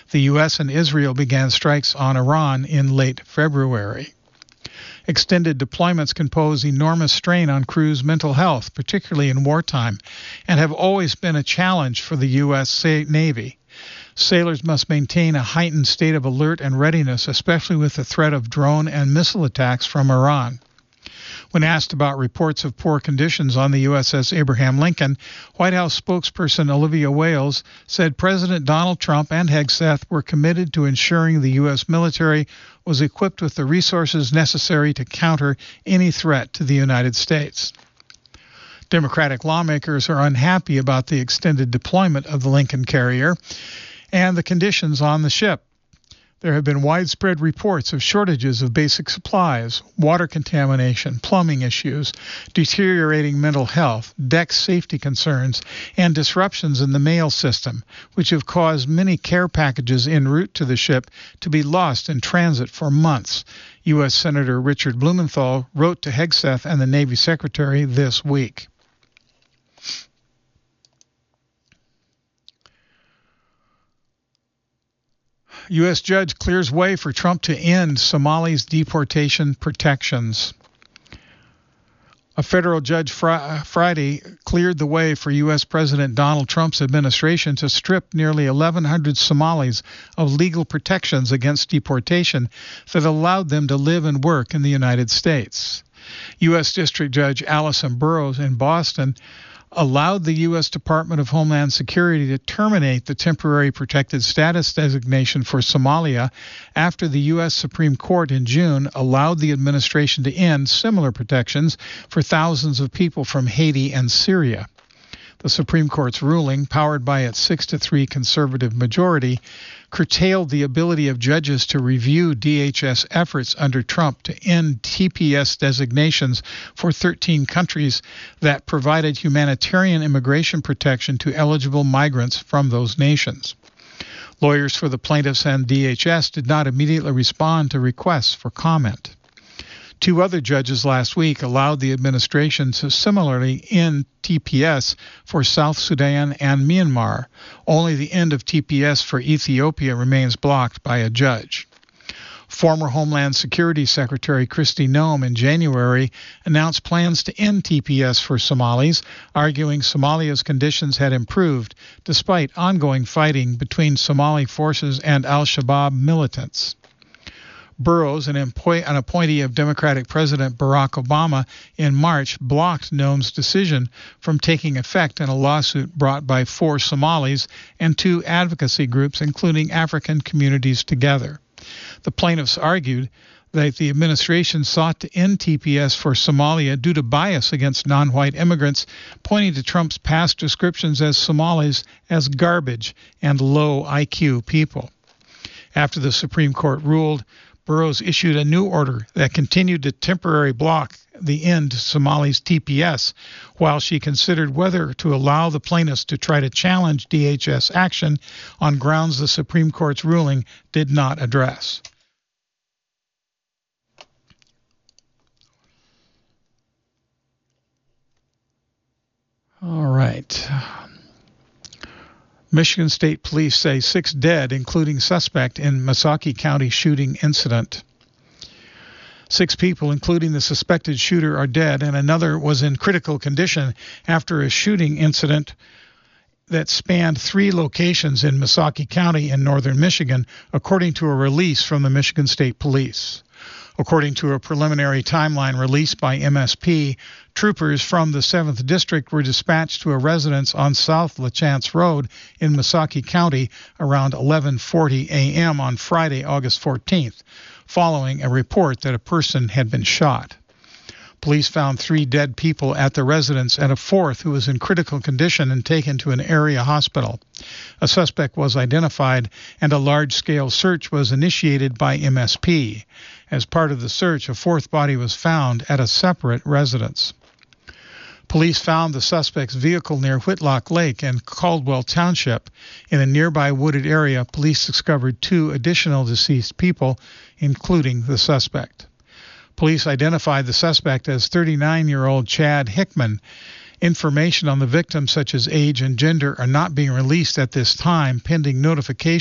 The U.S. and Israel began strikes on Iran in late February. Extended deployments can pose enormous strain on crews' mental health, particularly in wartime, and have always been a challenge for the U.S. Navy. Sailors must maintain a heightened state of alert and readiness, especially with the threat of drone and missile attacks from Iran. When asked about reports of poor conditions on the USS Abraham Lincoln, White House spokesperson Olivia Wales said President Donald Trump and Hegseth were committed to ensuring the U.S. military was equipped with the resources necessary to counter any threat to the United States. Democratic lawmakers are unhappy about the extended deployment of the Lincoln carrier and the conditions on the ship. There have been widespread reports of shortages of basic supplies, water contamination, plumbing issues, deteriorating mental health, deck safety concerns, and disruptions in the mail system, which have caused many care packages en route to the ship to be lost in transit for months. U.S. Senator Richard Blumenthal wrote to Hegseth and the Navy Secretary this week. U.S. judge clears way for Trump to end Somalis' deportation protections. A federal judge Friday cleared the way for U.S. President Donald Trump's administration to strip nearly 1,100 Somalis of legal protections against deportation that allowed them to live and work in the United States. U.S. District Judge Allison Burroughs in Boston allowed the U.S. Department of Homeland Security to terminate the temporary protected status designation for Somalia after the U.S. Supreme Court in June allowed the administration to end similar protections for thousands of people from Haiti and Syria. The Supreme Court's ruling, powered by its 6-3 conservative majority, curtailed the ability of judges to review DHS efforts under Trump to end TPS designations for 13 countries that provided humanitarian immigration protection to eligible migrants from those nations. Lawyers for the plaintiffs and DHS did not immediately respond to requests for comment. Two other judges last week allowed the administration to similarly end TPS for South Sudan and Myanmar. Only the end of TPS for Ethiopia remains blocked by a judge. Former Homeland Security Secretary Kristi Noem in January announced plans to end TPS for Somalis, arguing Somalia's conditions had improved despite ongoing fighting between Somali forces and al-Shabaab militants. Burroughs, an appointee of Democratic President Barack Obama in March, blocked Noem's decision from taking effect in a lawsuit brought by 4 Somalis and 2 advocacy groups, including African Communities Together. The plaintiffs argued that the administration sought to end TPS for Somalia due to bias against non-white immigrants, pointing to Trump's past descriptions as Somalis as garbage and low IQ people. After the Supreme Court ruled, Burroughs issued a new order that continued to temporarily block the end to Somalis' TPS, while she considered whether to allow the plaintiffs to try to challenge DHS action on grounds the Supreme Court's ruling did not address. All right. Michigan State Police say 6 dead, including suspect in Missaukee County shooting incident. 6 people, including the suspected shooter, are dead, and another was in critical condition after a shooting incident that spanned 3 locations in Missaukee County in northern Michigan, according to a release from the Michigan State Police. According to a preliminary timeline released by MSP, troopers from the 7th District were dispatched to a residence on South LaChance Road in Missaukee County around 11:40 a.m. on Friday, August 14th, following a report that a person had been shot. Police found 3 dead people at the residence and a 4th who was in critical condition and taken to an area hospital. A suspect was identified and a large-scale search was initiated by MSP. As part of the search, a 4th body was found at a separate residence. Police found the suspect's vehicle near Whitlock Lake and Caldwell Township. In a nearby wooded area, police discovered 2 additional deceased people, including the suspect. Police identified the suspect as 39-year-old Chad Hickman. Information on the victim, such as age and gender, are not being released at this time, pending notification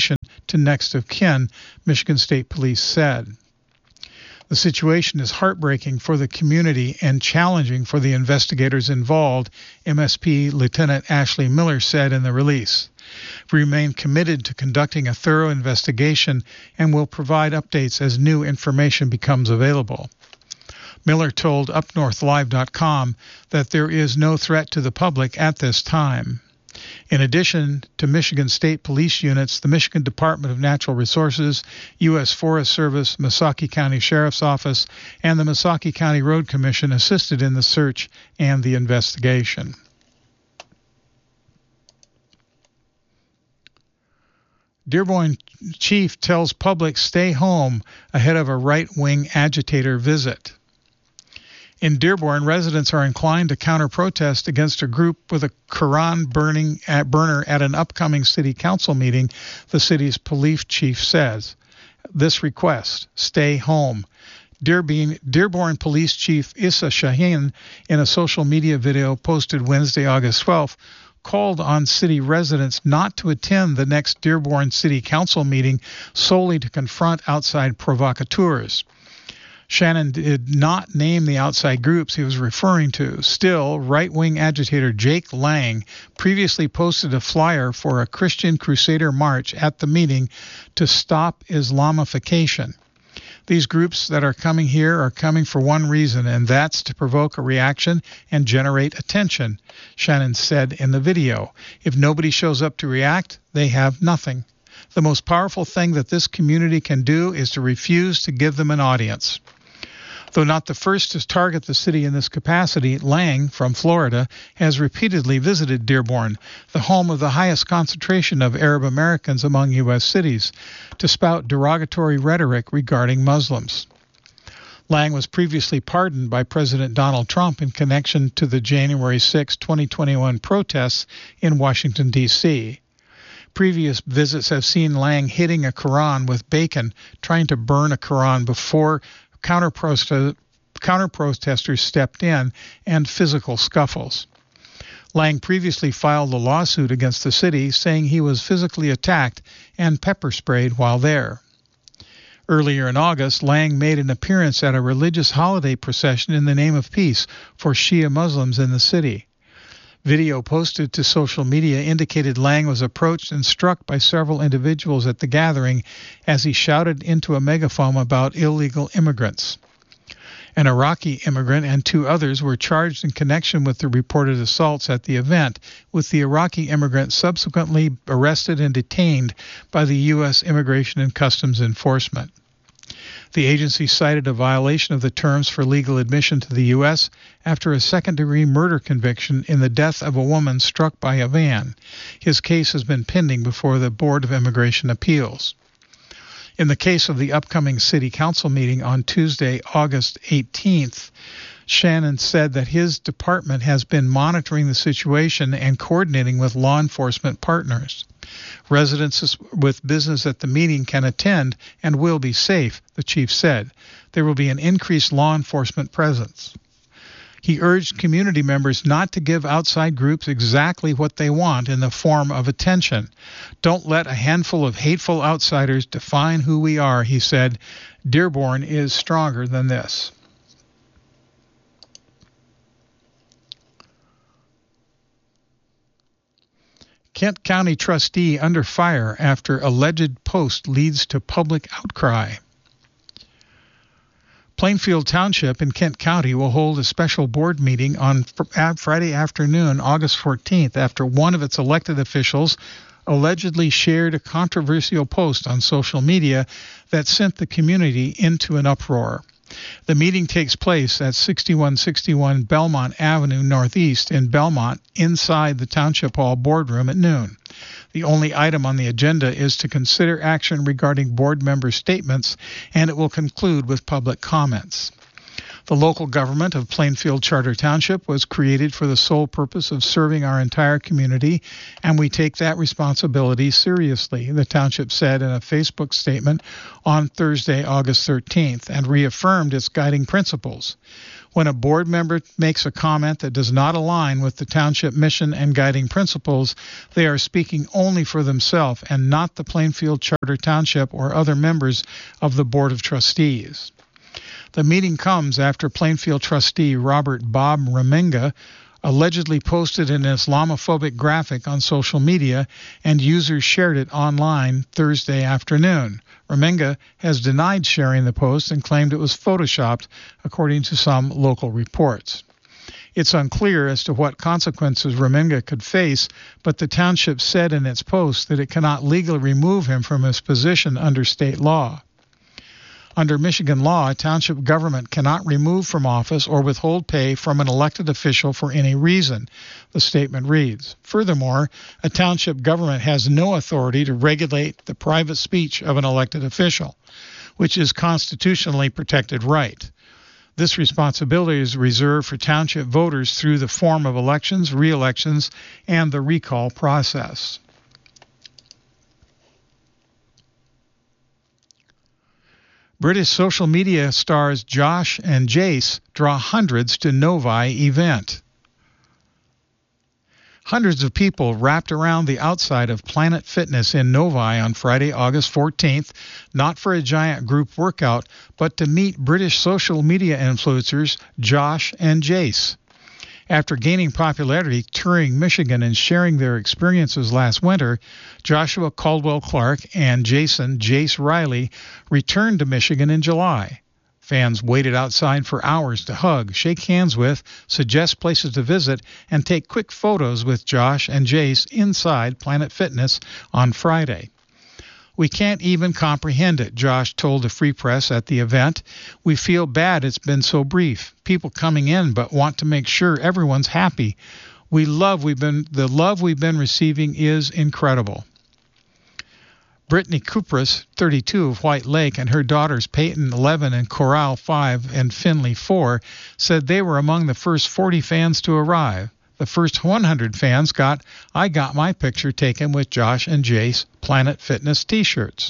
to next of kin, Michigan State Police said. The situation is heartbreaking for the community and challenging for the investigators involved, MSP Lieutenant Ashley Miller said in the release. We remain committed to conducting a thorough investigation and will provide updates as new information becomes available. Miller told UpNorthLive.com that there is no threat to the public at this time. In addition to Michigan State Police units, the Michigan Department of Natural Resources, U.S. Forest Service, Missaukee County Sheriff's Office, and the Missaukee County Road Commission assisted in the search and the investigation. Dearborn chief tells public stay home ahead of a right-wing agitator visit. In Dearborn, residents are inclined to counter-protest against a group with a Quran burner at an upcoming city council meeting, the city's police chief says. This request, stay home. Dearborn Police Chief Issa Shaheen, in a social media video posted Wednesday, August 12th, called on city residents not to attend the next Dearborn City Council meeting solely to confront outside provocateurs. Shannon did not name the outside groups he was referring to. Still, right-wing agitator Jake Lang previously posted a flyer for a Christian Crusader march at the meeting to stop Islamification. These groups that are coming here are coming for one reason, and that's to provoke a reaction and generate attention, Shannon said in the video. If nobody shows up to react, they have nothing. The most powerful thing that this community can do is to refuse to give them an audience. Though not the first to target the city in this capacity, Lang, from Florida, has repeatedly visited Dearborn, the home of the highest concentration of Arab Americans among U.S. cities, to spout derogatory rhetoric regarding Muslims. Lang was previously pardoned by President Donald Trump in connection to the January 6, 2021 protests in Washington, D.C. Previous visits have seen Lang hitting a Quran with bacon, trying to burn a Quran before counter-protesters stepped in, and physical scuffles. Lang previously filed a lawsuit against the city, saying he was physically attacked and pepper sprayed while there. Earlier in August, Lang made an appearance at a religious holiday procession in the name of peace for Shia Muslims in the city. Video posted to social media indicated Lang was approached and struck by several individuals at the gathering as he shouted into a megaphone about illegal immigrants. An Iraqi immigrant and two others were charged in connection with the reported assaults at the event, with the Iraqi immigrant subsequently arrested and detained by the U.S. Immigration and Customs Enforcement. The agency cited a violation of the terms for legal admission to the U.S. after a second-degree murder conviction in the death of a woman struck by a van. His case has been pending before the Board of Immigration Appeals. In the case of the upcoming City Council meeting on Tuesday, August 18th, Shannon said that his department has been monitoring the situation and coordinating with law enforcement partners. Residents with business at the meeting can attend and will be safe, the chief said. There will be an increased law enforcement presence. He urged community members not to give outside groups exactly what they want in the form of attention. Don't let a handful of hateful outsiders define who we are, he said. Dearborn is stronger than this. Kent County trustee under fire after alleged post leads to public outcry. Plainfield Township in Kent County will hold a special board meeting on Friday afternoon, August 14th, after one of its elected officials allegedly shared a controversial post on social media that sent the community into an uproar. The meeting takes place at 6161 Belmont Avenue Northeast in Belmont, inside the Township Hall boardroom at noon. The only item on the agenda is to consider action regarding board member statements, and it will conclude with public comments. The local government of Plainfield Charter Township was created for the sole purpose of serving our entire community, and we take that responsibility seriously, the township said in a Facebook statement on Thursday, August 13th, and reaffirmed its guiding principles. When a board member makes a comment that does not align with the township mission and guiding principles, they are speaking only for themselves and not the Plainfield Charter Township or other members of the Board of Trustees. The meeting comes after Plainfield trustee Robert Bob Remenga allegedly posted an Islamophobic graphic on social media, and users shared it online Thursday afternoon. Remenga has denied sharing the post and claimed it was photoshopped, according to some local reports. It's unclear as to what consequences Remenga could face, but the township said in its post that it cannot legally remove him from his position under state law. Under Michigan law, a township government cannot remove from office or withhold pay from an elected official for any reason, the statement reads. Furthermore, a township government has no authority to regulate the private speech of an elected official, which is constitutionally protected right. This responsibility is reserved for township voters through the form of elections, re-elections, and the recall process. British social media stars Josh and Jace draw hundreds to Novi event. Hundreds of people wrapped around the outside of Planet Fitness in Novi on Friday, August 14th, not for a giant group workout, but to meet British social media influencers Josh and Jace. After gaining popularity touring Michigan and sharing their experiences last winter, Joshua Caldwell Clark and Jace Riley returned to Michigan in July. Fans waited outside for hours to hug, shake hands with, suggest places to visit, and take quick photos with Josh and Jace inside Planet Fitness on Friday. We can't even comprehend it, Josh told the Free Press at the event. We feel bad it's been so brief. People coming in but want to make sure everyone's happy. The love we've been receiving is incredible. Brittany Kupras, 32, of White Lake, and her daughters Peyton, 11, and Coral, 5, and Finley, 4, said they were among the first 40 fans to arrive. The first 100 fans got my picture taken with Josh and Jace Planet Fitness t-shirts.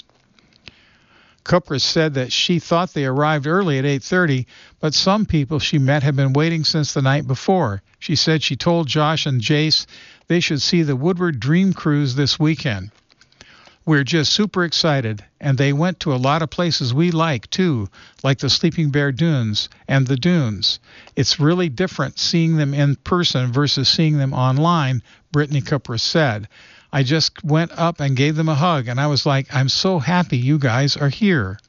Kupras said that she thought they arrived early at 8:30, but some people she met had been waiting since the night before. She said she told Josh and Jace they should see the Woodward Dream Cruise this weekend. We're just super excited, and they went to a lot of places we like, too, like the Sleeping Bear Dunes and the Dunes. It's really different seeing them in person versus seeing them online, Brittany Kupras said. I just went up and gave them a hug, and I was like, I'm so happy you guys are here.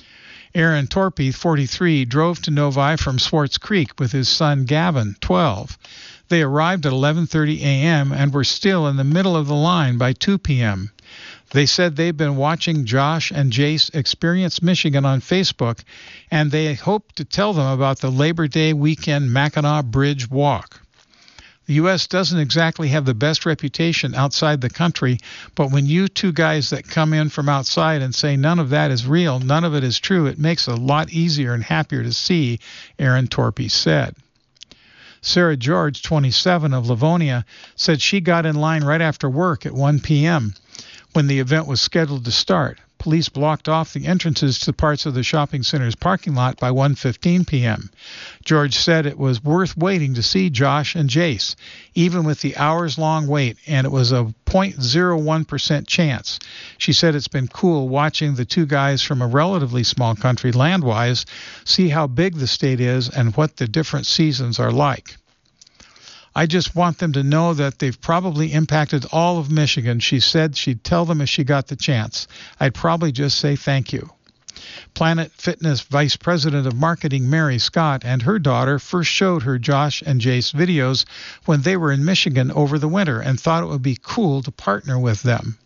Aaron Torpy, 43, drove to Novi from Swartz Creek with his son Gavin, 12. They arrived at 11:30 a.m. and were still in the middle of the line by 2 p.m. They said they've been watching Josh and Jace Experience Michigan on Facebook, and they hope to tell them about the Labor Day weekend Mackinac Bridge Walk. The U.S. doesn't exactly have the best reputation outside the country, but when you two guys that come in from outside and say none of that is real, none of it is true, it makes it a lot easier and happier to see, Aaron Torpy said. Sarah George, 27, of Livonia, said she got in line right after work at 1 p.m. when the event was scheduled to start. Police blocked off the entrances to parts of the shopping center's parking lot by 1:15 p.m. George said it was worth waiting to see Josh and Jace, even with the hours-long wait, and it was a 0.01% chance. She said it's been cool watching the two guys from a relatively small country land-wise see how big the state is and what the different seasons are like. I just want them to know that they've probably impacted all of Michigan. She said she'd tell them if she got the chance. I'd probably just say thank you. Planet Fitness Vice President of Marketing Mary Scott and her daughter first showed her Josh and Jace videos when they were in Michigan over the winter and thought it would be cool to partner with them.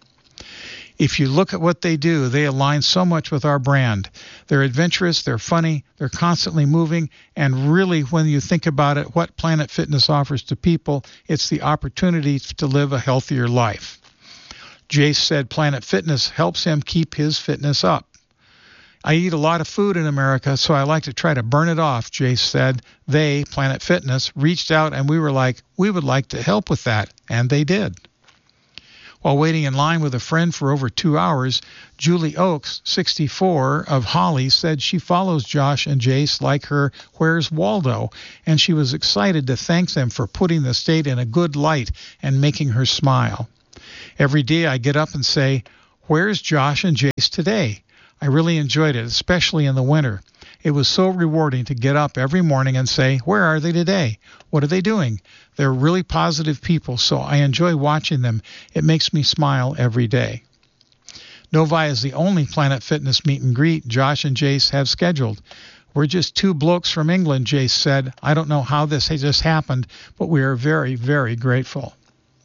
If you look at what they do, they align so much with our brand. They're adventurous, they're funny, they're constantly moving, and really, when you think about it, what Planet Fitness offers to people, it's the opportunity to live a healthier life. Jace said Planet Fitness helps him keep his fitness up. I eat a lot of food in America, so I like to try to burn it off, Jace said. They, Planet Fitness, reached out and we were like, we would like to help with that, and they did. While waiting in line with a friend for over 2 hours, Julie Oakes, 64, of Holly, said she follows Josh and Jace like her Where's Waldo, and she was excited to thank them for putting the state in a good light and making her smile. Every day I get up and say, Where's Josh and Jace today? I really enjoyed it, especially in the winter. It was so rewarding to get up every morning and say, where are they today? What are they doing? They're really positive people, so I enjoy watching them. It makes me smile every day. Novi is the only Planet Fitness meet and greet Josh and Jace have scheduled. We're just two blokes from England, Jace said. I don't know how this just happened, but we are very, very grateful.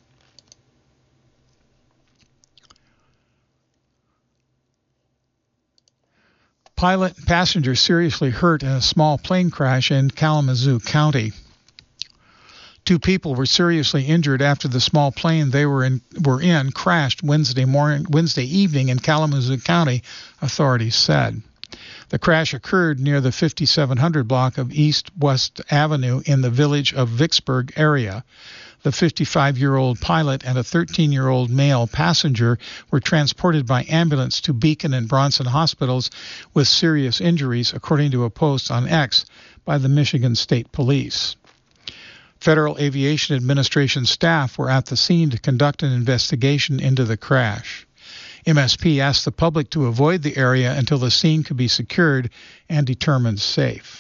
Pilot and passenger seriously hurt in a small plane crash in Kalamazoo County. 2 people were seriously injured after the small plane they were in crashed Wednesday evening in Kalamazoo County, authorities said. The crash occurred near the 5700 block of East-West Avenue in the village of Vicksburg area. The 55-year-old pilot and a 13-year-old male passenger were transported by ambulance to Beacon and Bronson hospitals with serious injuries, according to a post on X by the Michigan State Police. Federal Aviation Administration staff were at the scene to conduct an investigation into the crash. MSP asked the public to avoid the area until the scene could be secured and determined safe.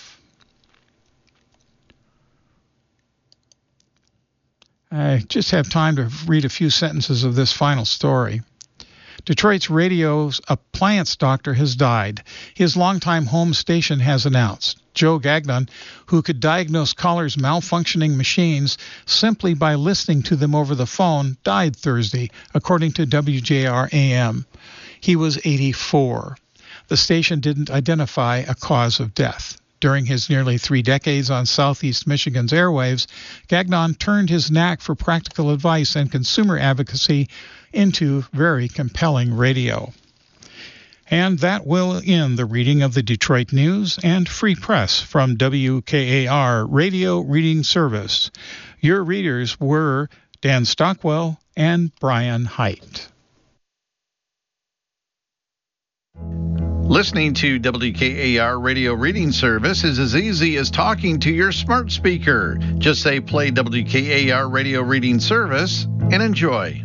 I just have time to read a few sentences of this final story. Detroit's radio's appliance doctor has died. His longtime home station has announced. Joe Gagnon, who could diagnose callers' malfunctioning machines simply by listening to them over the phone, died Thursday, according to WJR-AM. He was 84. The station didn't identify a cause of death. During his nearly 3 decades on Southeast Michigan's airwaves, Gagnon turned his knack for practical advice and consumer advocacy into very compelling radio. And that will end the reading of the Detroit News and Free Press from WKAR Radio Reading Service. Your readers were Dan Stockwell and Brian Height. Listening to WKAR Radio Reading Service is as easy as talking to your smart speaker. Just say play WKAR Radio Reading Service and enjoy.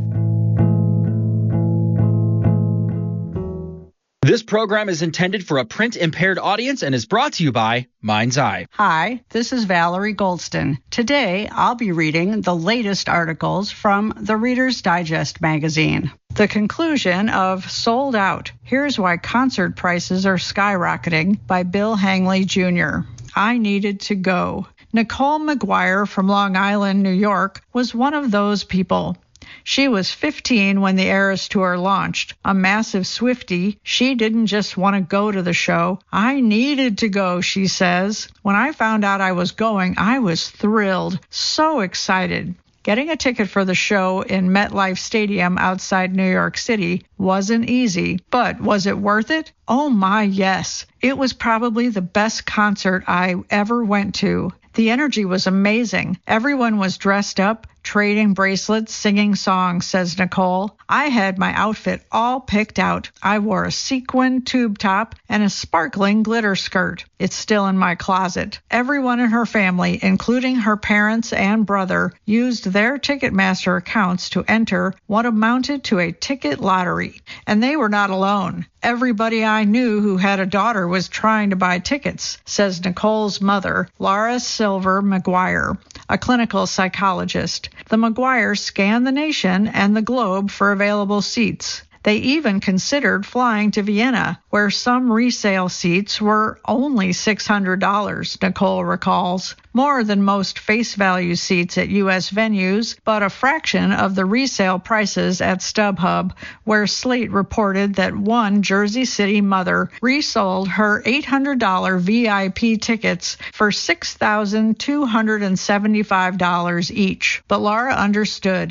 This program is intended for a print-impaired audience and is brought to you by Mind's Eye. Hi, this is Valerie Goldston. Today, I'll be reading the latest articles from the Reader's Digest magazine. The conclusion of Sold Out. Here's Why Concert Prices Are Skyrocketing by Bill Hangley, Jr. I Needed to Go. Nicole McGuire from Long Island, New York, was one of those people. She was 15 when the Eras Tour launched. A massive Swiftie, she didn't just want to go to the show. I needed to go, she says. When I found out I was going, I was thrilled, so excited. Getting a ticket for the show in MetLife Stadium outside New York City wasn't easy, but was it worth it? Oh my, yes. It was probably the best concert I ever went to. The energy was amazing. Everyone was dressed up, trading bracelets, singing songs, says Nicole. I had my outfit all picked out. I wore a sequin tube top and a sparkling glitter skirt. It's still in my closet. Everyone in her family, including her parents and brother, used their Ticketmaster accounts to enter what amounted to a ticket lottery. And they were not alone. Everybody I knew who had a daughter was trying to buy tickets, says Nicole's mother, Laura Silver McGuire, a clinical psychologist. The McGuires scanned the nation and the globe for available seats. They even considered flying to Vienna, where some resale seats were only $600, Nicole recalls. More than most face value seats at U.S. venues, but a fraction of the resale prices at StubHub, where Slate reported that one Jersey City mother resold her $800 VIP tickets for $6,275 each. But Laura understood.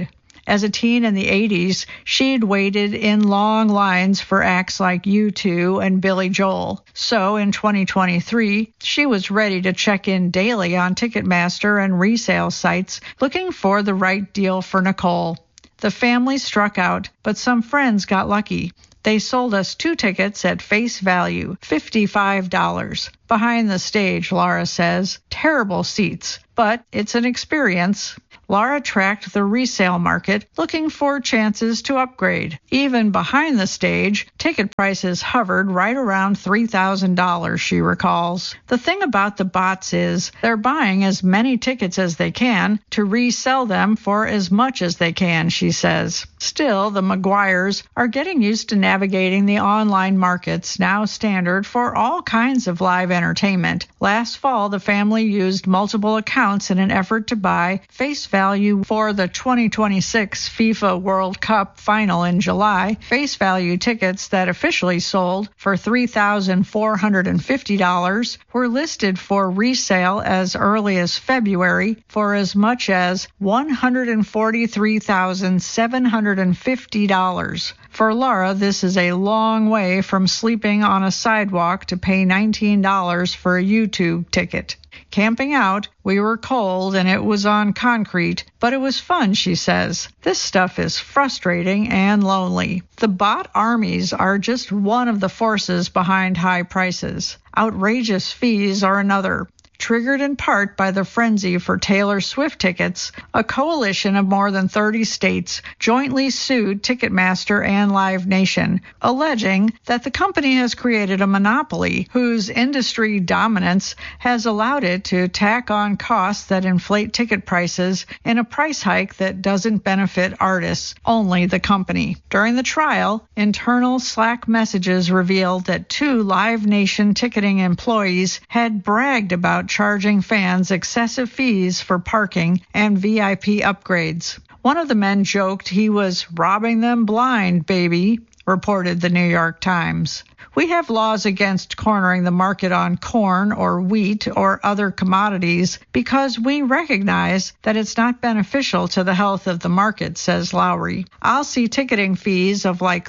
As a teen in the 80s, she'd waited in long lines for acts like U2 and Billy Joel. So in 2023, she was ready to check in daily on Ticketmaster and resale sites looking for the right deal for Nicole. The family struck out, but some friends got lucky. They sold us 2 tickets at face value, $55. Behind the stage, Laura says. Terrible seats, but it's an experience. Laura tracked the resale market, looking for chances to upgrade. Even behind the stage, ticket prices hovered right around $3,000, she recalls. The thing about the bots is they're buying as many tickets as they can to resell them for as much as they can, she says. Still, the McGuires are getting used to navigating the online markets, now standard for all kinds of live entertainment. Last fall, the family used multiple accounts in an effort to buy face value for the 2026 FIFA World Cup final in July. Face value tickets that officially sold for $3,450 were listed for resale as early as February for as much as $143,750. For Laura, this is a long way from sleeping on a sidewalk to pay $19 for a YouTube ticket. Camping out, we were cold and it was on concrete, but it was fun, she says. This stuff is frustrating and lonely. The bot armies are just one of the forces behind high prices. Outrageous fees are another. Triggered in part by the frenzy for Taylor Swift tickets, a coalition of more than 30 states jointly sued Ticketmaster and Live Nation, alleging that the company has created a monopoly whose industry dominance has allowed it to tack on costs that inflate ticket prices in a price hike that doesn't benefit artists, only the company. During the trial, internal Slack messages revealed that 2 Live Nation ticketing employees had bragged about charging fans excessive fees for parking and VIP upgrades. One of the men joked he was robbing them blind, baby, reported the New York Times. We have laws against cornering the market on corn or wheat or other commodities because we recognize that it's not beneficial to the health of the market, says Lowry. I'll see ticketing fees of like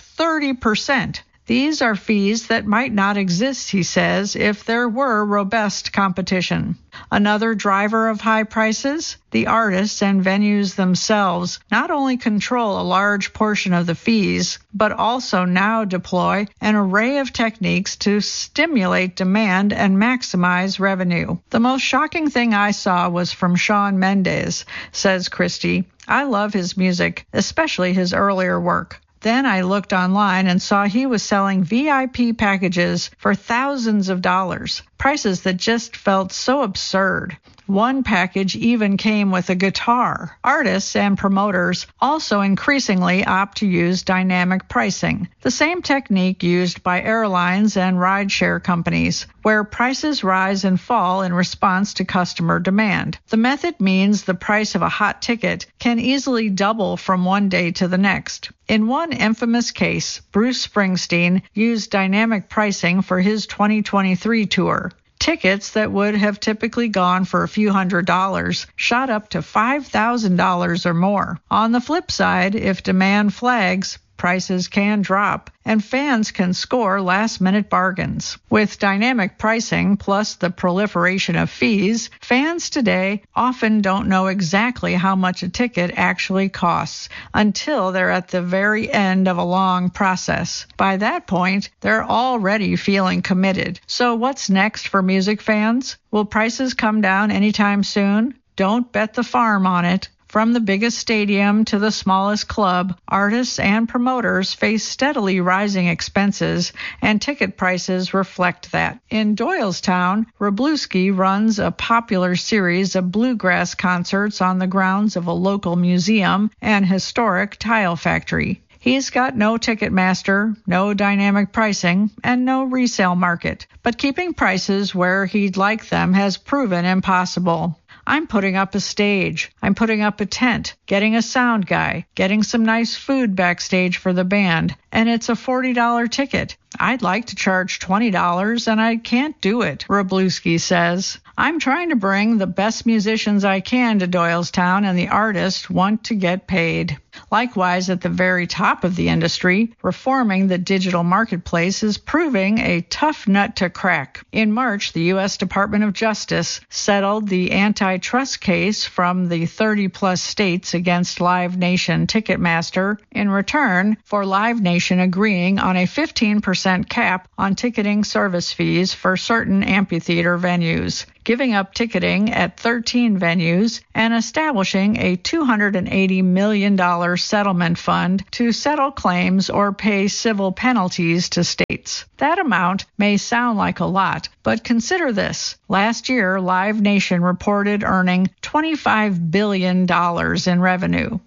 30%. These are fees that might not exist, he says, if there were robust competition. Another driver of high prices? The artists and venues themselves not only control a large portion of the fees, but also now deploy an array of techniques to stimulate demand and maximize revenue. The most shocking thing I saw was from Shawn Mendes, says Christie. I love his music, especially his earlier work. Then I looked online and saw he was selling VIP packages for thousands of dollars, prices that just felt so absurd. One package even came with a guitar. Artists and promoters also increasingly opt to use dynamic pricing, the same technique used by airlines and rideshare companies, where prices rise and fall in response to customer demand. The method means the price of a hot ticket can easily double from one day to the next. In one infamous case, Bruce Springsteen used dynamic pricing for his 2023 tour. Tickets that would have typically gone for a few $100s shot up to $5,000 or more. On the flip side, if demand flags, prices can drop, and fans can score last-minute bargains. With dynamic pricing plus the proliferation of fees, fans today often don't know exactly how much a ticket actually costs until they're at the very end of a long process. By that point, they're already feeling committed. So what's next for music fans? Will prices come down anytime soon? Don't bet the farm on it. From the biggest stadium to the smallest club, artists and promoters face steadily rising expenses, and ticket prices reflect that. In Doylestown, Wroblewski runs a popular series of bluegrass concerts on the grounds of a local museum and historic tile factory. He's got no Ticketmaster, no dynamic pricing, and no resale market. But keeping prices where he'd like them has proven impossible. I'm putting up a stage. I'm putting up a tent, getting a sound guy, getting some nice food backstage for the band, and it's a $40 ticket. I'd like to charge $20, and I can't do it, Wroblewski says. I'm trying to bring the best musicians I can to Doylestown, and the artists want to get paid. Likewise, at the very top of the industry, reforming the digital marketplace is proving a tough nut to crack. In March, the U.S. Department of Justice settled the antitrust case from the 30-plus states against Live Nation Ticketmaster in return for Live Nation agreeing on a 15% cap on ticketing service fees for certain amphitheater venues, giving up ticketing at 13 venues, and establishing a $280 million settlement fund to settle claims or pay civil penalties to states. That amount may sound like a lot, but consider this. Last year, Live Nation reported earning $25 billion in revenue,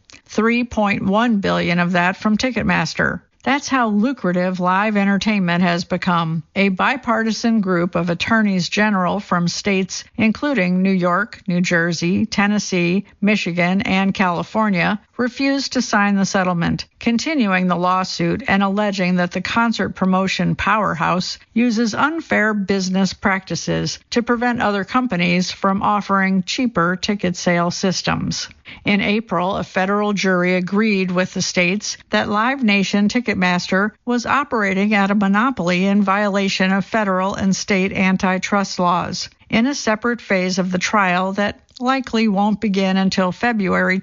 $3.1 billion of that from Ticketmaster. That's how lucrative live entertainment has become. A bipartisan group of attorneys general from states including New York, New Jersey, Tennessee, Michigan, and California refused to sign the settlement, continuing the lawsuit and alleging that the concert promotion powerhouse uses unfair business practices to prevent other companies from offering cheaper ticket sale systems. In April, a federal jury agreed with the states that Live Nation Ticketmaster was operating at a monopoly in violation of federal and state antitrust laws. In a separate phase of the trial that likely won't begin until February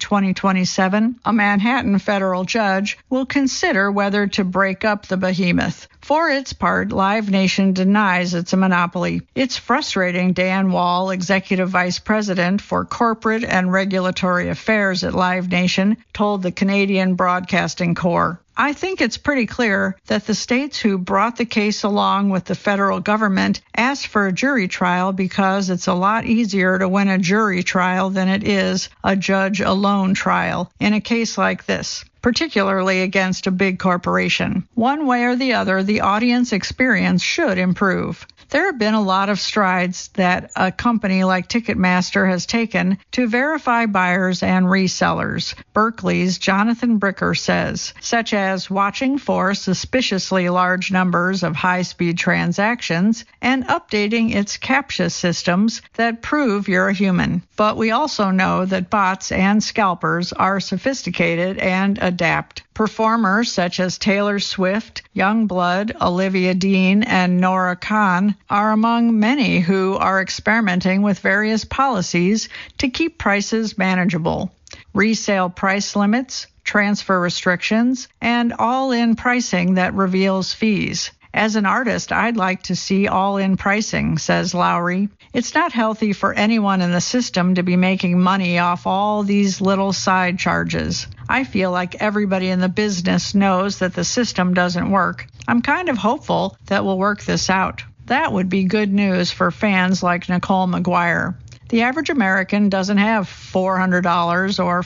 2027, a Manhattan federal judge will consider whether to break up the behemoth. For its part, Live Nation denies it's a monopoly. It's frustrating, Dan Wall, Executive Vice President for Corporate and Regulatory Affairs at Live Nation, told the Canadian Broadcasting Corps. I think it's pretty clear that the states who brought the case along with the federal government asked for a jury trial because it's a lot easier to win a jury trial than it is a judge-alone trial in a case like this, particularly against a big corporation. One way or the other, the audience experience should improve. There have been a lot of strides that a company like Ticketmaster has taken to verify buyers and resellers, Berkeley's Jonathan Bricker says, such as watching for suspiciously large numbers of high-speed transactions and updating its CAPTCHA systems that prove you're a human. But we also know that bots and scalpers are sophisticated and adapt. Performers such as Taylor Swift, Youngblood, Olivia Dean, and Nora Khan are among many who are experimenting with various policies to keep prices manageable. Resale price limits, transfer restrictions, and all-in pricing that reveals fees. As an artist, I'd like to see all-in pricing, says Lowry. It's not healthy for anyone in the system to be making money off all these little side charges. I feel like everybody in the business knows that the system doesn't work. I'm kind of hopeful that we'll work this out. That would be good news for fans like Nicole McGuire. The average American doesn't have $400 or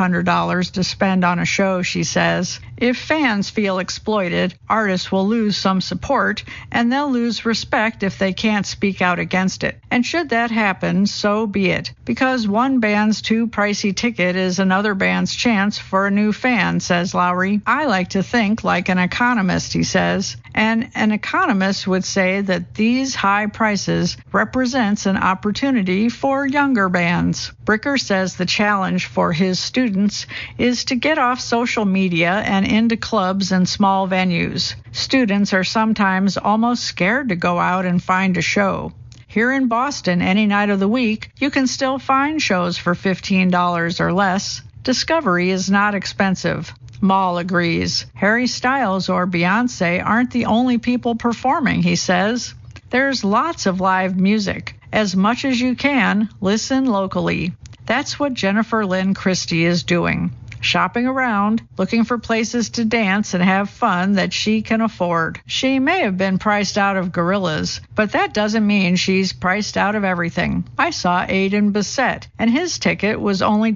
$500 to spend on a show, she says. If fans feel exploited, artists will lose some support, and they'll lose respect if they can't speak out against it. And should that happen, so be it. Because one band's too pricey ticket is another band's chance for a new fan, says Lowry. I like to think like an economist, he says. And an economist would say that these high prices represents an opportunity for younger bands. Bricker says the challenge for his students is to get off social media and into clubs and small venues. Students are sometimes almost scared to go out and find a show. Here in Boston, any night of the week, you can still find shows for $15 or less. Discovery is not expensive. Maul agrees. Harry Styles or Beyonce aren't the only people performing, he says. There's lots of live music. As much as you can, listen locally. That's what Jennifer Lynn Christie is doing. Shopping around, looking for places to dance and have fun that she can afford. She may have been priced out of Gorillaz, but that doesn't mean she's priced out of everything. I saw Aiden Bissett, and his ticket was only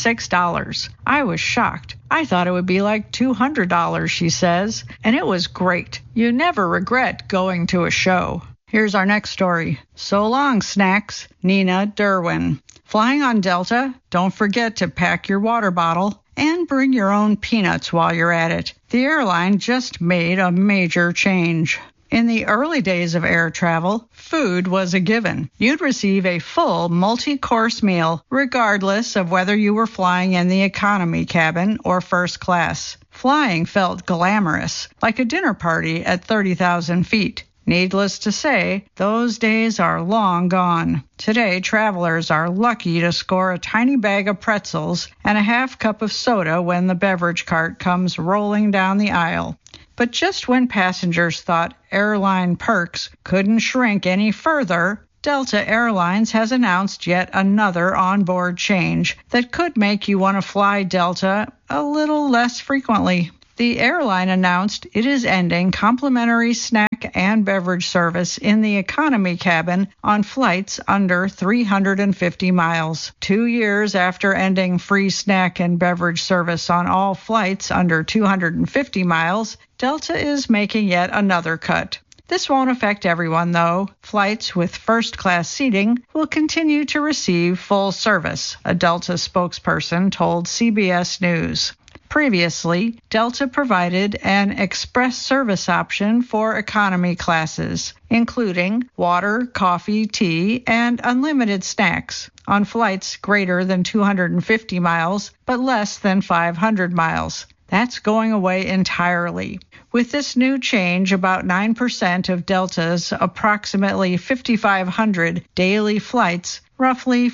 $26. I was shocked. I thought it would be like $200, she says, and it was great. You never regret going to a show. Here's our next story. So long, snacks. Nina Derwin. Flying on Delta? Don't forget to pack your water bottle and bring your own peanuts while you're at it. The airline just made a major change. In the early days of air travel, food was a given. You'd receive a full multi-course meal, regardless of whether you were flying in the economy cabin or first class. Flying felt glamorous, like a dinner party at 30,000 feet. Needless to say, those days are long gone. Today, travelers are lucky to score a tiny bag of pretzels and a half cup of soda when the beverage cart comes rolling down the aisle. But just when passengers thought airline perks couldn't shrink any further, Delta Airlines has announced yet another onboard change that could make you want to fly Delta a little less frequently. The airline announced it is ending complimentary snack and beverage service in the economy cabin on flights under 350 miles. 2 years after ending free snack and beverage service on all flights under 250 miles, Delta is making yet another cut. This won't affect everyone, though. Flights with first-class seating will continue to receive full service, a Delta spokesperson told CBS News. Previously, Delta provided an express service option for economy classes, including water, coffee, tea, and unlimited snacks on flights greater than 250 miles but less than 500 miles. That's going away entirely. With this new change, about 9% of Delta's approximately 5,500 daily flights, roughly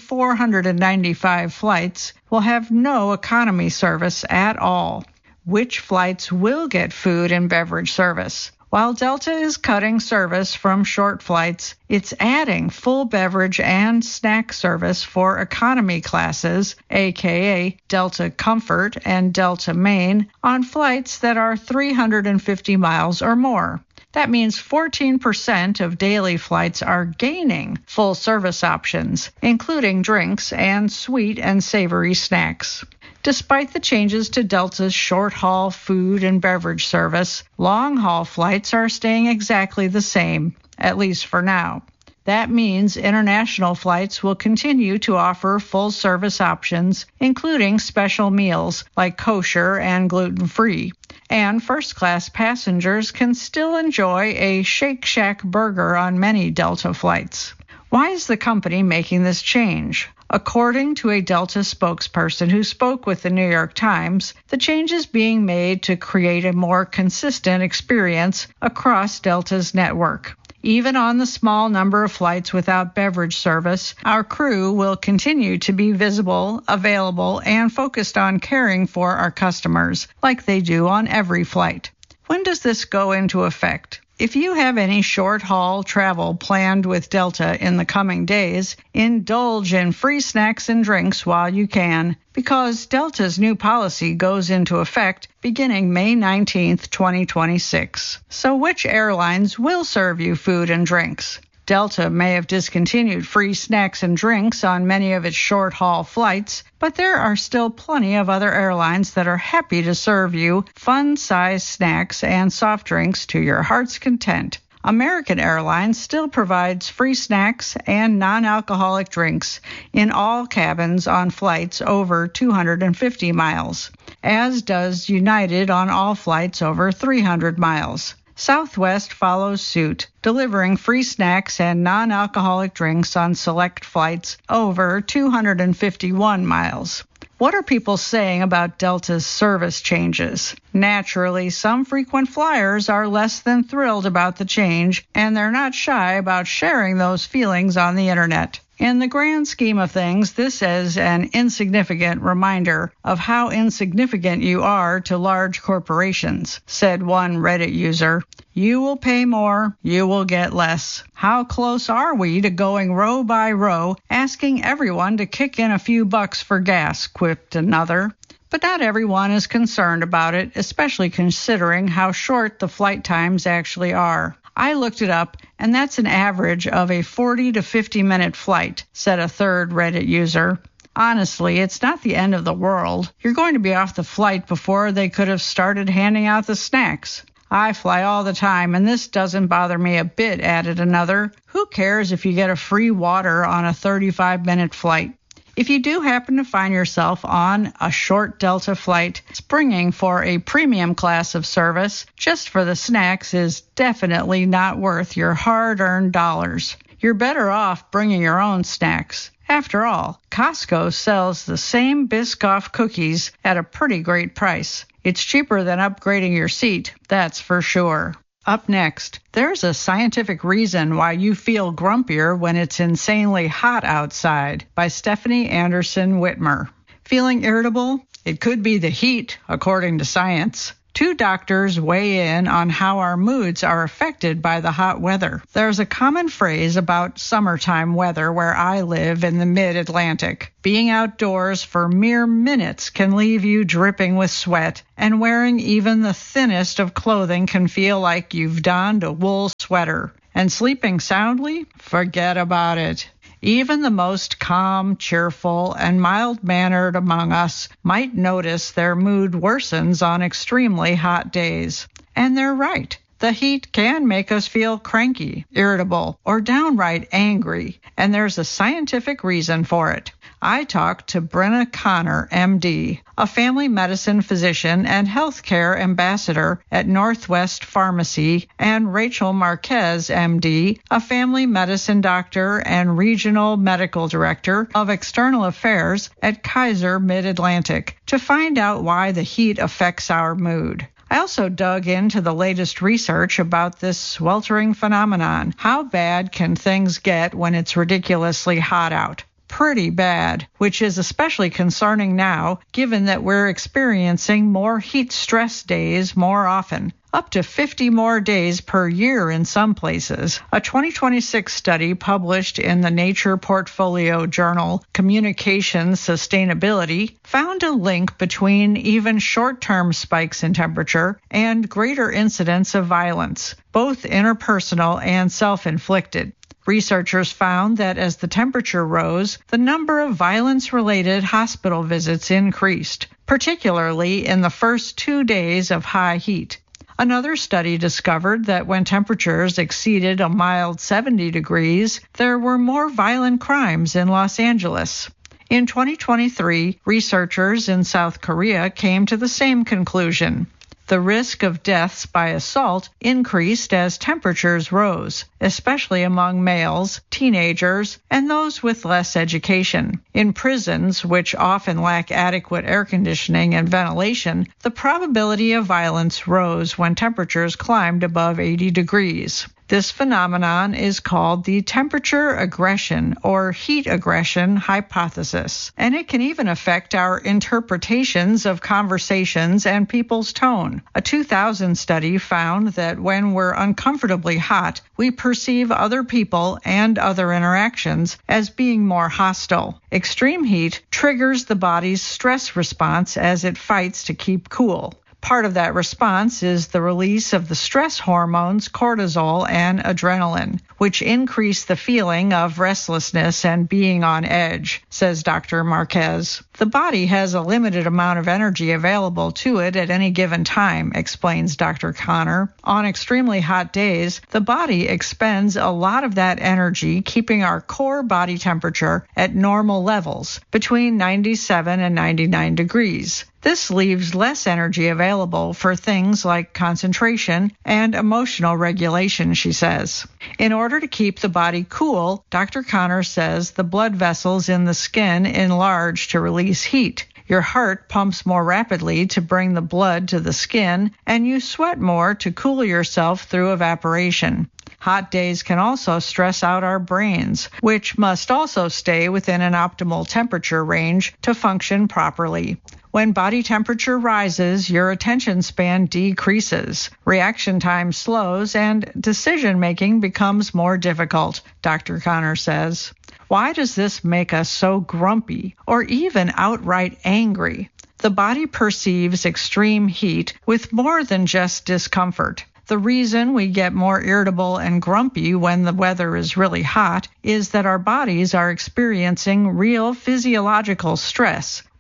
495 flights, will have no economy service at all. Which flights will get food and beverage service? While Delta is cutting service from short flights, it's adding full beverage and snack service for economy classes, aka Delta Comfort and Delta Main, on flights that are 350 miles or more. That means 14% of daily flights are gaining full service options, including drinks and sweet and savory snacks. Despite the changes to Delta's short-haul food and beverage service, long-haul flights are staying exactly the same, at least for now. That means international flights will continue to offer full-service options, including special meals like kosher and gluten-free. And first-class passengers can still enjoy a Shake Shack burger on many Delta flights. Why is the company making this change? According to a Delta spokesperson who spoke with the New York Times, the change is being made to create a more consistent experience across Delta's network. Even on the small number of flights without beverage service, our crew will continue to be visible, available, and focused on caring for our customers, like they do on every flight. When does this go into effect? If you have any short-haul travel planned with Delta in the coming days, indulge in free snacks and drinks while you can, because Delta's new policy goes into effect beginning May 19, 2026. So which airlines will serve you food and drinks? Delta may have discontinued free snacks and drinks on many of its short-haul flights, but there are still plenty of other airlines that are happy to serve you fun-sized snacks and soft drinks to your heart's content. American Airlines still provides free snacks and non-alcoholic drinks in all cabins on flights over 250 miles, as does United on all flights over 300 miles. Southwest follows suit, delivering free snacks and non-alcoholic drinks on select flights over 251 miles. What are people saying about Delta's service changes? Naturally, some frequent flyers are less than thrilled about the change, and they're not shy about sharing those feelings on the internet. In the grand scheme of things, this is an insignificant reminder of how insignificant you are to large corporations, said one Reddit user. You will pay more, you will get less. How close are we to going row by row, asking everyone to kick in a few bucks for gas, quipped another. But not everyone is concerned about it, especially considering how short the flight times actually are. I looked it up, and that's an average of a 40 to 50-minute flight, said a third Reddit user. Honestly, it's not the end of the world. You're going to be off the flight before they could have started handing out the snacks. I fly all the time, and this doesn't bother me a bit, added another. Who cares if you get a free water on a 35-minute flight? If you do happen to find yourself on a short Delta flight, springing for a premium class of service just for the snacks is definitely not worth your hard-earned dollars. You're better off bringing your own snacks. After all, Costco sells the same Biscoff cookies at a pretty great price. It's cheaper than upgrading your seat, that's for sure. Up next, there's a scientific reason why you feel grumpier when it's insanely hot outside, by Stephanie Anderson Whitmer. Feeling irritable? It could be the heat, according to science. 2 doctors weigh in on how our moods are affected by the hot weather. There's a common phrase about summertime weather where I live in the mid-Atlantic. Being outdoors for mere minutes can leave you dripping with sweat, and wearing even the thinnest of clothing can feel like you've donned a wool sweater. And sleeping soundly? Forget about it. Even the most calm, cheerful, and mild-mannered among us might notice their mood worsens on extremely hot days. And they're right. The heat can make us feel cranky, irritable, or downright angry, and there's a scientific reason for it. I talked to Brenna Connor, MD, a family medicine physician and healthcare ambassador at Northwest Pharmacy, and Rachel Marquez, MD, a family medicine doctor and regional medical director of external affairs at Kaiser Mid-Atlantic, to find out why the heat affects our mood. I also dug into the latest research about this sweltering phenomenon. How bad can things get when it's ridiculously hot out? Pretty bad, which is especially concerning now, given that we're experiencing more heat stress days more often. Up to 50 more days per year in some places. A 2026 study published in the Nature Portfolio journal Communications Sustainability found a link between even short-term spikes in temperature and greater incidence of violence, both interpersonal and self-inflicted. Researchers found that as the temperature rose, the number of violence-related hospital visits increased, particularly in the first 2 days of high heat. Another study discovered that when temperatures exceeded a mild 70 degrees, there were more violent crimes in Los Angeles. In 2023, researchers in South Korea came to the same conclusion. The risk of deaths by assault increased as temperatures rose, especially among males, teenagers, and those with less education. In prisons, which often lack adequate air conditioning and ventilation, the probability of violence rose when temperatures climbed above 80 degrees. This phenomenon is called the temperature aggression or heat aggression hypothesis, and it can even affect our interpretations of conversations and people's tone. A 2000 study found that when we're uncomfortably hot, we perceive other people and other interactions as being more hostile. Extreme heat triggers the body's stress response as it fights to keep cool. Part of that response is the release of the stress hormones cortisol and adrenaline, which increase the feeling of restlessness and being on edge, says Dr. Marquez. The body has a limited amount of energy available to it at any given time, explains Dr. Connor. On extremely hot days, the body expends a lot of that energy, keeping our core body temperature at normal levels, between 97 and 99 degrees. This leaves less energy available for things like concentration and emotional regulation, she says. In order to keep the body cool, Dr. Connor says the blood vessels in the skin enlarge to release heat. Your heart pumps more rapidly to bring the blood to the skin, and you sweat more to cool yourself through evaporation. Hot days can also stress out our brains, which must also stay within an optimal temperature range to function properly. When body temperature rises, your attention span decreases, reaction time slows, and decision-making becomes more difficult, Dr. Connor says. Why does this make us so grumpy or even outright angry? The body perceives extreme heat with more than just discomfort. The reason we get more irritable and grumpy when the weather is really hot is that our bodies are experiencing real physiological stress,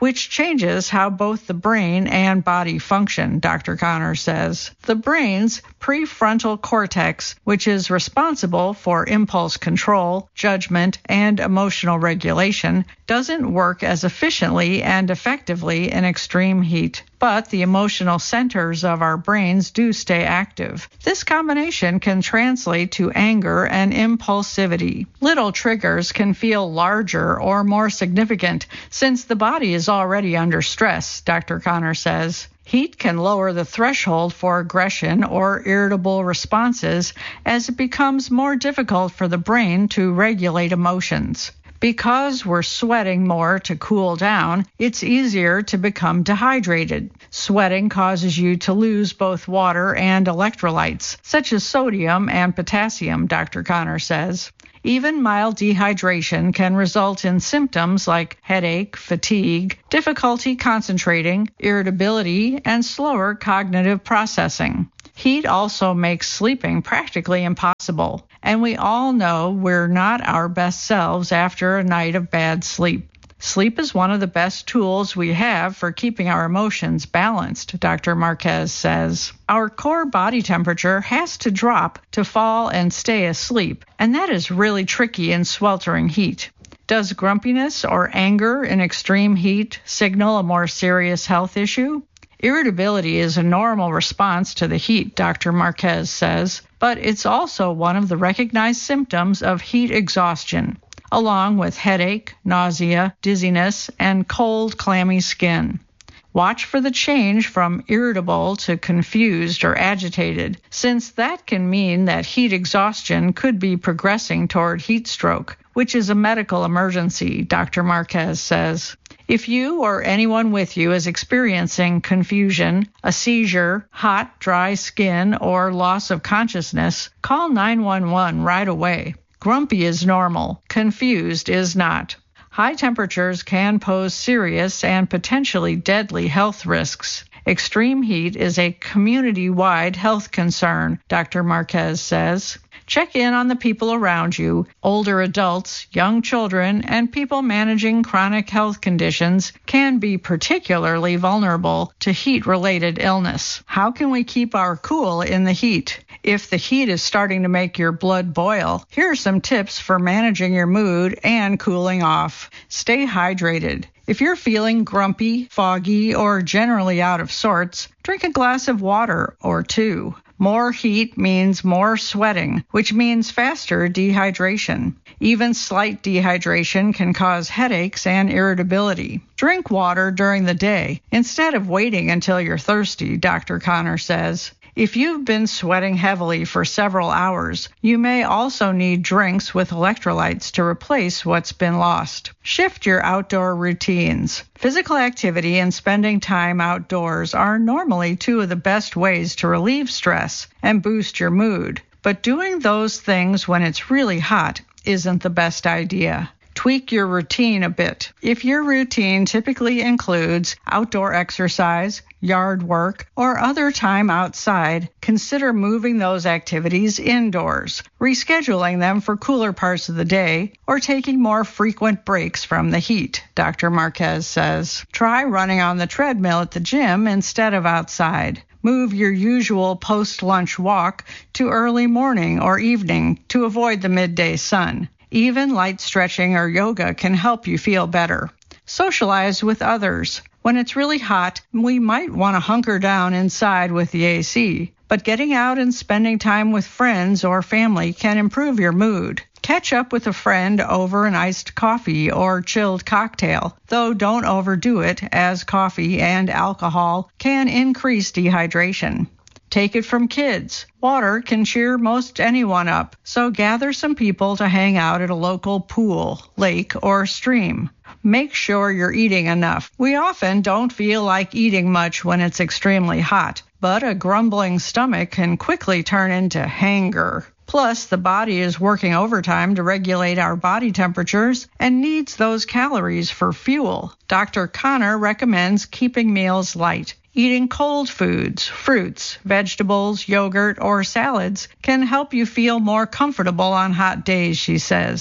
which changes how both the brain and body function, Dr. Connor says. The brain's prefrontal cortex, which is responsible for impulse control, judgment, and emotional regulation, doesn't work as efficiently and effectively in extreme heat. But the emotional centers of our brains do stay active. This combination can translate to anger and impulsivity. Little triggers can feel larger or more significant since the body is already under stress, Dr. Connor says. Heat can lower the threshold for aggression or irritable responses as it becomes more difficult for the brain to regulate emotions. Because we're sweating more to cool down, it's easier to become dehydrated. Sweating causes you to lose both water and electrolytes, such as sodium and potassium, Dr. Connor says. Even mild dehydration can result in symptoms like headache, fatigue, difficulty concentrating, irritability, and slower cognitive processing. Heat also makes sleeping practically impossible, and we all know we're not our best selves after a night of bad sleep. Sleep is one of the best tools we have for keeping our emotions balanced, Dr. Marquez says. Our core body temperature has to drop to fall and stay asleep, and that is really tricky in sweltering heat. Does grumpiness or anger in extreme heat signal a more serious health issue? Irritability is a normal response to the heat, Dr. Marquez says, but it's also one of the recognized symptoms of heat exhaustion, along with headache, nausea, dizziness, and cold, clammy skin. Watch for the change from irritable to confused or agitated, since that can mean that heat exhaustion could be progressing toward heat stroke, which is a medical emergency, Dr. Marquez says. If you or anyone with you is experiencing confusion, a seizure, hot, dry skin, or loss of consciousness, call 911 right away. Grumpy is normal. Confused is not. High temperatures can pose serious and potentially deadly health risks. Extreme heat is a community-wide health concern, Dr. Marquez says. Check in on the people around you. Older adults, young children, and people managing chronic health conditions can be particularly vulnerable to heat-related illness. How can we keep our cool in the heat? If the heat is starting to make your blood boil, here are some tips for managing your mood and cooling off. Stay hydrated. If you're feeling grumpy, foggy, or generally out of sorts, drink a glass of water or two. More heat means more sweating, which means faster dehydration. Even slight dehydration can cause headaches and irritability. Drink water during the day instead of waiting until you're thirsty, Dr. Connor says. If you've been sweating heavily for several hours, you may also need drinks with electrolytes to replace what's been lost. Shift your outdoor routines. Physical activity and spending time outdoors are normally two of the best ways to relieve stress and boost your mood. But doing those things when it's really hot isn't the best idea. Tweak your routine a bit. If your routine typically includes outdoor exercise, yard work, or other time outside, consider moving those activities indoors, rescheduling them for cooler parts of the day, or taking more frequent breaks from the heat, Dr. Marquez says. Try running on the treadmill at the gym instead of outside. Move your usual post-lunch walk to early morning or evening to avoid the midday sun. Even light stretching or yoga can help you feel better. Socialize with others. When it's really hot, we might want to hunker down inside with the AC, but getting out and spending time with friends or family can improve your mood. Catch up with a friend over an iced coffee or chilled cocktail, though don't overdo it, as coffee and alcohol can increase dehydration. Take it from kids. Water can cheer most anyone up, so gather some people to hang out at a local pool, lake, or stream. Make sure you're eating enough. We often don't feel like eating much when it's extremely hot, but a grumbling stomach can quickly turn into hanger. Plus, the body is working overtime to regulate our body temperatures and needs those calories for fuel. Dr. Connor recommends keeping meals light. Eating cold foods, fruits, vegetables, yogurt, or salads can help you feel more comfortable on hot days, she says.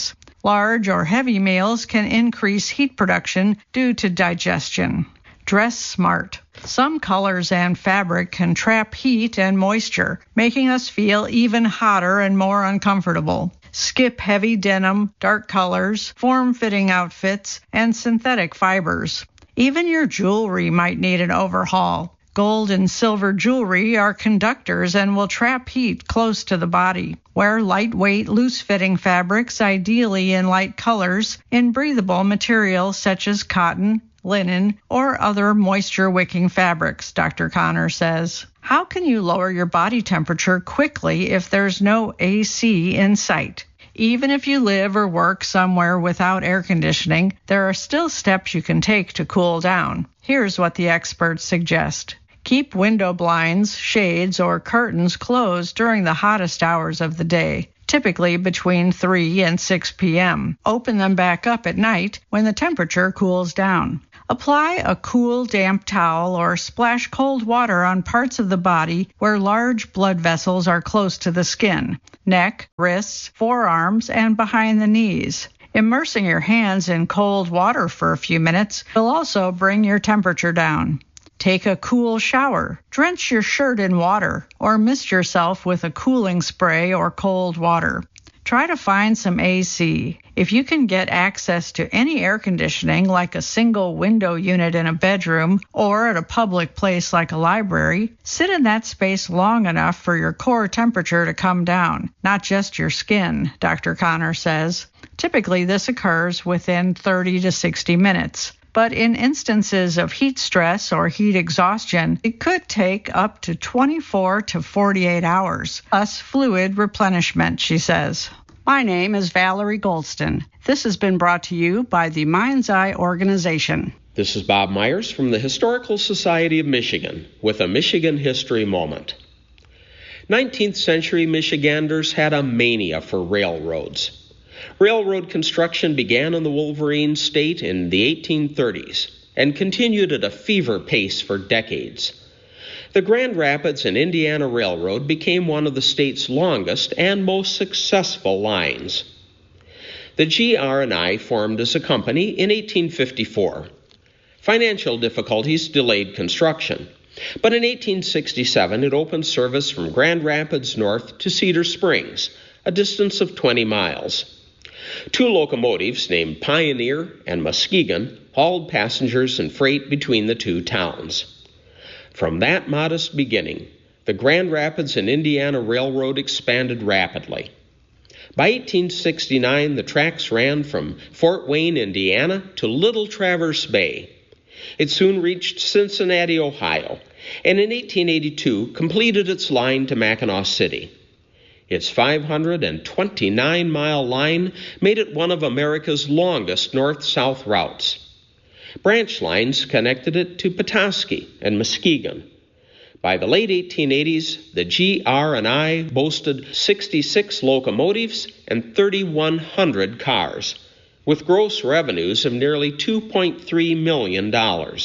Large or heavy meals can increase heat production due to digestion. Dress smart. Some colors and fabric can trap heat and moisture, making us feel even hotter and more uncomfortable. Skip heavy denim, dark colors, form-fitting outfits, and synthetic fibers. Even your jewelry might need an overhaul. Gold and silver jewelry are conductors and will trap heat close to the body. Wear lightweight, loose-fitting fabrics, ideally in light colors, in breathable materials such as cotton, linen, or other moisture-wicking fabrics, Dr. Connor says. How can you lower your body temperature quickly if there's no AC in sight? Even if you live or work somewhere without air conditioning, there are still steps you can take to cool down. Here's what the experts suggest. Keep window blinds, shades, or curtains closed during the hottest hours of the day, typically between 3 and 6 p.m. Open them back up at night when the temperature cools down. Apply a cool, damp towel or splash cold water on parts of the body where large blood vessels are close to the skin, neck, wrists, forearms, and behind the knees. Immersing your hands in cold water for a few minutes will also bring your temperature down. Take a cool shower. Drench your shirt in water or mist yourself with a cooling spray or cold water. Try to find some AC. If you can get access to any air conditioning, like a single window unit in a bedroom or at a public place like a library, sit in that space long enough for your core temperature to come down, not just your skin, Dr. Connor says. Typically, this occurs within 30 to 60 minutes. But in instances of heat stress or heat exhaustion, it could take up to 24 to 48 hours, plus fluid replenishment, she says. My name is Valerie Goldston. This has been brought to you by the Mind's Eye organization. This is Bob Myers from the Historical Society of Michigan with a Michigan History Moment. 19th century Michiganders had a mania for railroads. Railroad construction began in the Wolverine State in the 1830s and continued at a fever pace for decades. The Grand Rapids and Indiana Railroad became one of the state's longest and most successful lines. The GR&I formed as a company in 1854. Financial difficulties delayed construction, but in 1867 it opened service from Grand Rapids north to Cedar Springs, a distance of 20 miles. 2 locomotives named Pioneer and Muskegon hauled passengers and freight between the two towns. From that modest beginning, the Grand Rapids and Indiana Railroad expanded rapidly. By 1869, the tracks ran from Fort Wayne, Indiana, to Little Traverse Bay. It soon reached Cincinnati, Ohio, and in 1882 completed its line to Mackinaw City. Its 529-mile line made it one of America's longest north-south routes. Branch lines connected it to Petoskey and Muskegon. By the late 1880s, the GR&I boasted 66 locomotives and 3,100 cars, with gross revenues of nearly $2.3 million.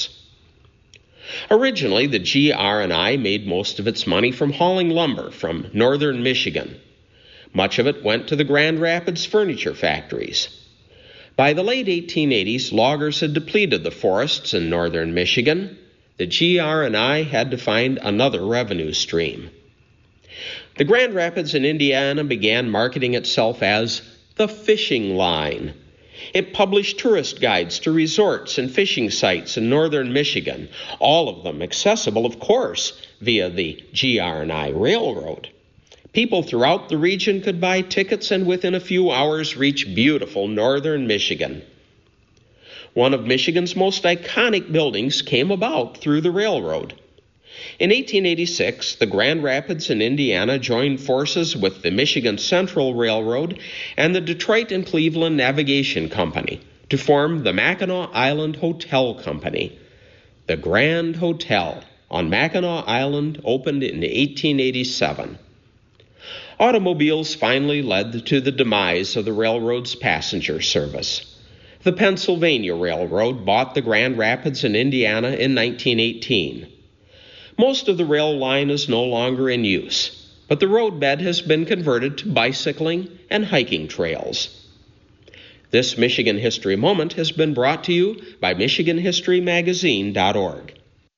Originally, the GR&I made most of its money from hauling lumber from northern Michigan. Much of it went to the Grand Rapids furniture factories. By the late 1880s, loggers had depleted the forests in northern Michigan. The GR&I had to find another revenue stream. The Grand Rapids in Indiana began marketing itself as the fishing line. It published tourist guides to resorts and fishing sites in northern Michigan, all of them accessible, of course, via the GR&I Railroad. People throughout the region could buy tickets and within a few hours reach beautiful northern Michigan. One of Michigan's most iconic buildings came about through the railroad. In 1886, the Grand Rapids in Indiana joined forces with the Michigan Central Railroad and the Detroit and Cleveland Navigation Company to form the Mackinac Island Hotel Company. The Grand Hotel on Mackinac Island opened in 1887. Automobiles finally led to the demise of the railroad's passenger service. The Pennsylvania Railroad bought the Grand Rapids in Indiana in 1918. Most of the rail line is no longer in use, but the roadbed has been converted to bicycling and hiking trails. This Michigan History Moment has been brought to you by MichiganHistoryMagazine.org.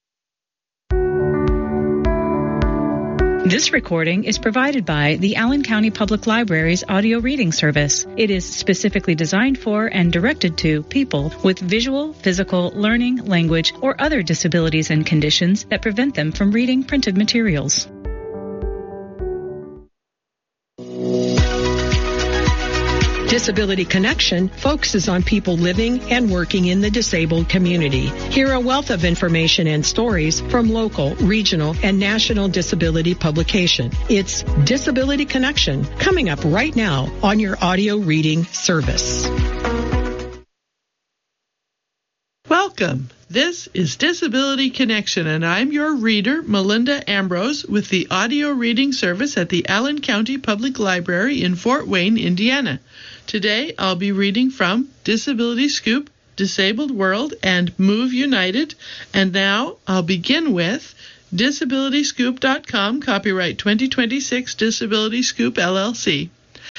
This recording is provided by the Allen County Public Library's audio reading service. It is specifically designed for and directed to people with visual, physical, learning, language, or other disabilities and conditions that prevent them from reading printed materials. Disability Connection focuses on people living and working in the disabled community. Hear a wealth of information and stories from local, regional, and national disability publication. It's Disability Connection, coming up right now on your audio reading service. Welcome. This is Disability Connection, and I'm your reader, Melinda Ambrose, with the audio reading service at the Allen County Public Library in Fort Wayne, Indiana. Today, I'll be reading from Disability Scoop, Disabled World, and Move United. And now, I'll begin with DisabilityScoop.com, copyright 2026, Disability Scoop, LLC.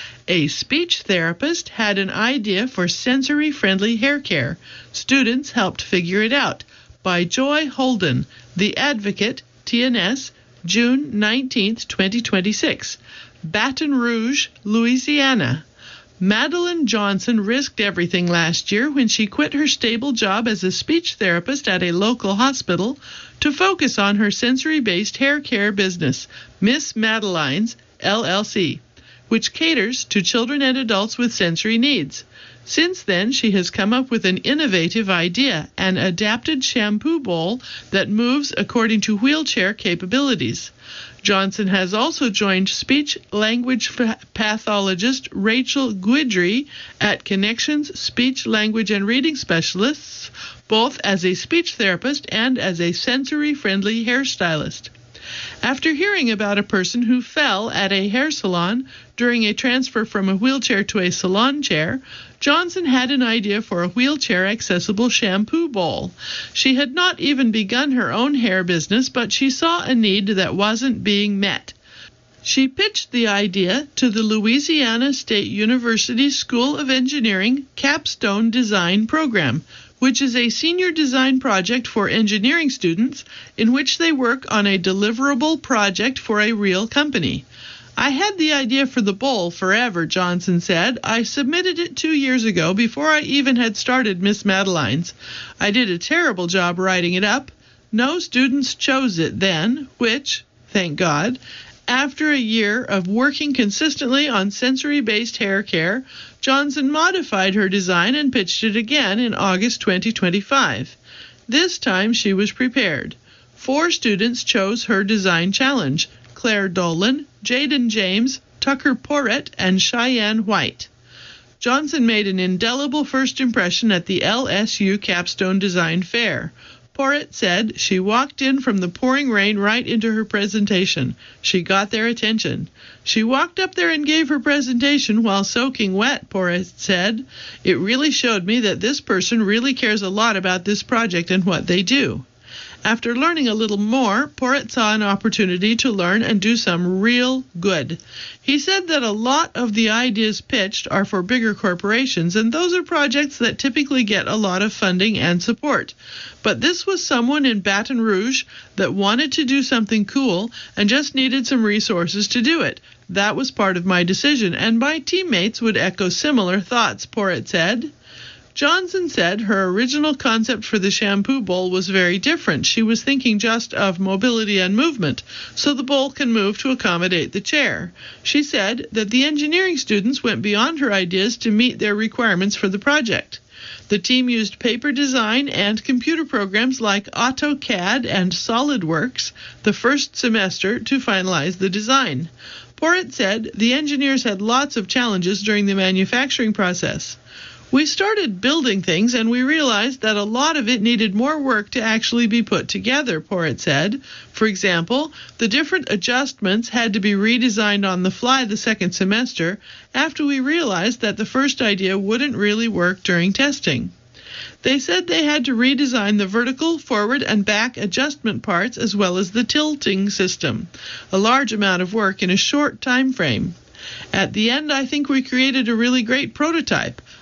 A speech therapist had an idea for sensory-friendly hair care. Students helped figure it out. By Joy Holden, The Advocate, TNS, June 19, 2026. Baton Rouge, Louisiana. Madeline Johnson risked everything last year when she quit her stable job as a speech therapist at a local hospital to focus on her sensory-based hair care business, Miss Madeline's, LLC, which caters to children and adults with sensory needs. Since then, she has come up with an innovative idea, an adapted shampoo bowl that moves according to wheelchair capabilities. Johnson has also joined speech-language pathologist Rachel Guidry at Connections Speech, Language, and Reading Specialists, both as a speech therapist and as a sensory-friendly hairstylist. After hearing about a person who fell at a hair salon during a transfer from a wheelchair to a salon chair, Johnson had an idea for a wheelchair-accessible shampoo bowl. She had not even begun her own hair business, but she saw a need that wasn't being met. She pitched the idea to the Louisiana State University School of Engineering Capstone Design Program, which is a senior design project for engineering students in which they work on a deliverable project for a real company. I had the idea for the bowl forever, Johnson said. I submitted it 2 years ago before I even had started Miss Madeline's. I did a terrible job writing it up. No students chose it then, which, thank God, after a year of working consistently on sensory-based hair care, Johnson modified her design and pitched it again in August 2025. This time she was prepared. 4 students chose her design challenge: Claire Dolan, Jaden James, Tucker Porrett, and Cheyenne White. Johnson made an indelible first impression at the LSU Capstone Design Fair. Porrett said she walked in from the pouring rain right into her presentation. She got their attention. She walked up there and gave her presentation while soaking wet, Porrett said. It really showed me that this person really cares a lot about this project and what they do. After learning a little more, Porrett saw an opportunity to learn and do some real good. He said that a lot of the ideas pitched are for bigger corporations, and those are projects that typically get a lot of funding and support. But this was someone in Baton Rouge that wanted to do something cool and just needed some resources to do it. That was part of my decision, and my teammates would echo similar thoughts, Porrett said. Johnson said her original concept for the shampoo bowl was very different. She was thinking just of mobility and movement, so the bowl can move to accommodate the chair. She said that the engineering students went beyond her ideas to meet their requirements for the project. The team used paper design and computer programs like AutoCAD and SolidWorks the first semester to finalize the design. Porrett said the engineers had lots of challenges during the manufacturing process. We started building things and we realized that a lot of it needed more work to actually be put together, Porrett said. For example, the different adjustments had to be redesigned on the fly the second semester after we realized that the first idea wouldn't really work during testing. They said they had to redesign the vertical, forward, and back adjustment parts as well as the tilting system, a large amount of work in a short time frame. At the end, I think we created a really great prototype.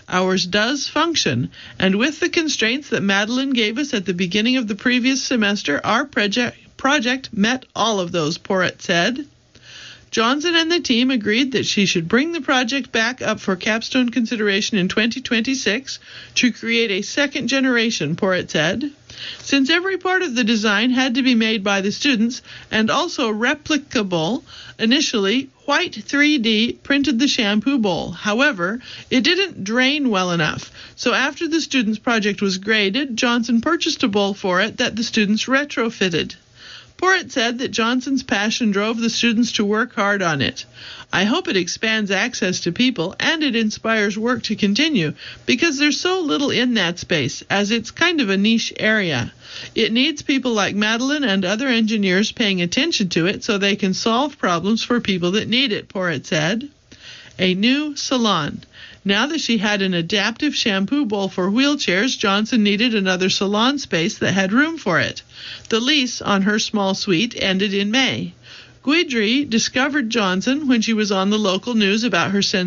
Ours does function, and with the constraints that Madeline gave us at the beginning of the previous semester, our project met all of those, Porritt said. Johnson and the team agreed that she should bring the project back up for capstone consideration in 2026 to create a second generation, Porritt said. Since every part of the design had to be made by the students and also replicable, initially, White 3D printed the shampoo bowl. However, it didn't drain well enough. So after the students' project was graded, Johnson purchased a bowl for it that the students retrofitted. Porritt said that Johnson's passion drove the students to work hard on it. I hope it expands access to people and it inspires work to continue because there's so little in that space, as it's kind of a niche area. It needs people like Madeline and other engineers paying attention to it so they can solve problems for people that need it, Porritt said. A new salon. Now that she had an adaptive shampoo bowl for wheelchairs, Johnson needed another salon space that had room for it. The lease on her small suite ended in May. Guidry discovered Johnson when she was on the local news about her